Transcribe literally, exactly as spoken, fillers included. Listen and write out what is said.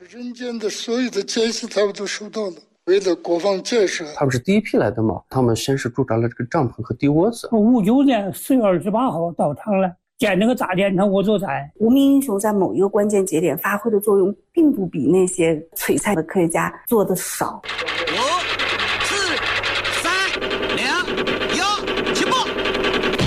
人间的所有的建设他们都收到了。为了国防建设， 他们是第一批来的嘛，他们先是驻扎了这个帐篷和地窝子。 五九年四月二十八号到场了，建这个大电厂我就在。 无名英雄在某一个关键节点发挥的作用，并不比那些璀璨的科学家做的少。